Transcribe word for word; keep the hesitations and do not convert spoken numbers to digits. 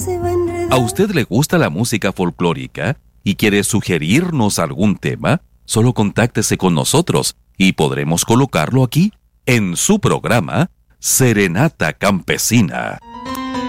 se va enredando. ¿A usted le gusta la música folclórica y quiere sugerirnos algún tema? Solo contáctese con nosotros y podremos colocarlo aquí en su programa Serenata Campesina.